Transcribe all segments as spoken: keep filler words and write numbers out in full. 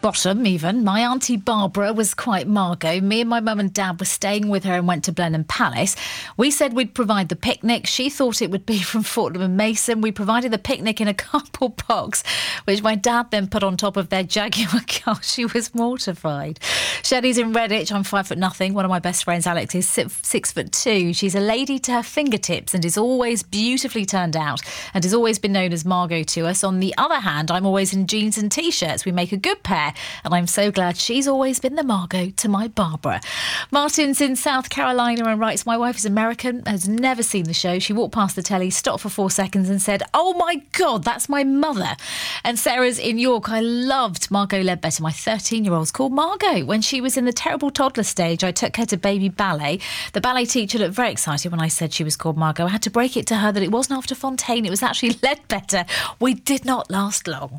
bottom even. My auntie Barbara was quite Margot. Me and my mum and dad were staying with her and went to Blenheim Palace. We said we'd provide the picnic. She thought it would be from Fortnum and Mason. We provided the picnic in a cardboard box, which my dad then put on top of their Jaguar car. She was mortified. Shelley's in Redditch. I'm five foot nothing. One of my best friends, Alex, is six, six foot two. She's a lady to her fingertips and is always beautifully turned out and has always been known as Margot to us. On the other hand, I'm always in jeans and T-shirts. We make a good pair, and I'm so glad she's always been the Margot to my Barbara. Martin's in South Carolina and writes, my wife is American, has never seen the show. She walked past the telly, stopped for four seconds and said, oh my God, that's my mother. And Sarah's in York. I loved Margot Ledbetter. My thirteen-year-old's called Margot. When she was in the terrible toddler stage, I took her to baby ballet. The ballet teacher looked very excited when I said she was called Margot. I had to break it to her that it wasn't after Fontaine, it was actually Ledbetter. We did not last long.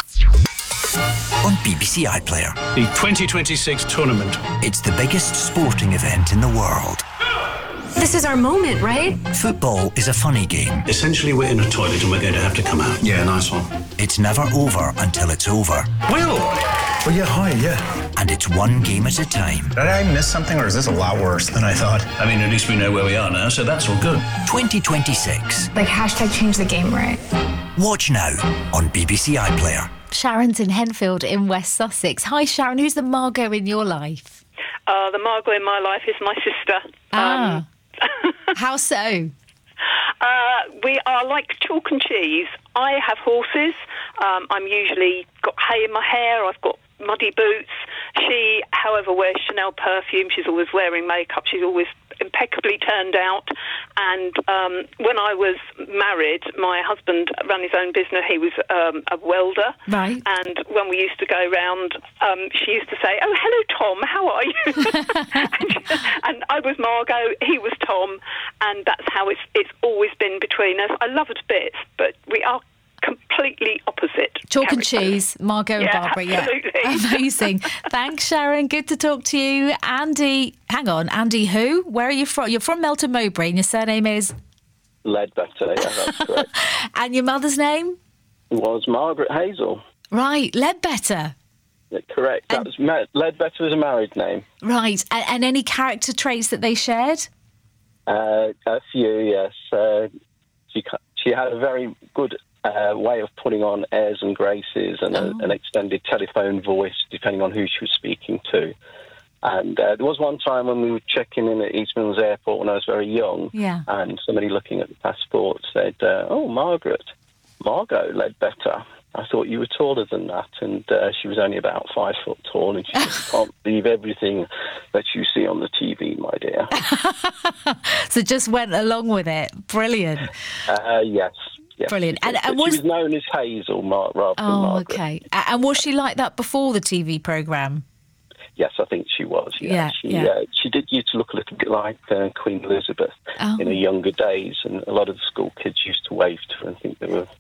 On B B C iPlayer. The twenty twenty-six tournament. It's the biggest sporting event in the world. This is our moment, right? Football is a funny game. Essentially, we're in a toilet and we're going to have to come out. Yeah, nice one. It's never over until it's over. Will! Well, yeah, hi, yeah. And it's one game at a time. Did I miss something, or is this a lot worse than I thought? I mean, at least we know where we are now, so that's all good. twenty twenty-six. Like, hashtag change the game, right? Watch now on B B C iPlayer. Sharon's in Henfield in West Sussex. Hi, Sharon. Who's the Margot in your life? Uh, the Margot in my life is my sister. Ah. Um, How so? Uh, we are like chalk and cheese. I have horses. Um, I'm usually got hay in my hair. I've got muddy boots. She, however, wears Chanel perfume. She's always wearing makeup. She's always impeccably turned out. And um, when I was married, my husband ran his own business. He was um, a welder. Right. And when we used to go round, um, she used to say, oh, hello, Tom, how are you? and, and I was Margot, he was Tom, and that's how it's it's always been between us. I love her to bits, but we are completely opposite. Chalk and characters. cheese, Margot Yeah, and Barbara, absolutely. yeah. Amazing. Thanks, Sharon. Good to talk to you. Andy, hang on, Andy who? Where are you from? You're from Melton Mowbray and your surname is? Ledbetter, yeah, that's correct. And your mother's name? Was Margaret Hazel. Right, Ledbetter. Yeah, correct. That And- was Ma- Ledbetter was a married name. Right, and, and any character traits that they shared? Uh, a few, yes. Uh, she ca- she had a very good uh, way of putting on airs and graces and Oh. a, an extended telephone voice, depending on who she was speaking to. And uh, there was one time when we were checking in at East Midlands Airport when I was very young, Yeah. and somebody looking at the passport said, uh, oh, Margaret, Margot Ledbetter. I thought you were taller than that, and uh, she was only about five foot tall, and she said, you can't believe everything that you see on the T V, my dear. So just went along with it. Brilliant. Uh, yes. yes. Brilliant. And- But and she was- was known as Hazel Mar- rather than Oh, Margaret. okay. A- And was she like that before the T V programme? Yes, I think she was. Yeah, Yeah, she, yeah. Uh, she did used to look a little bit like uh, Queen Elizabeth Oh. in her younger days, and a lot of the school kids used to wave to her and think they were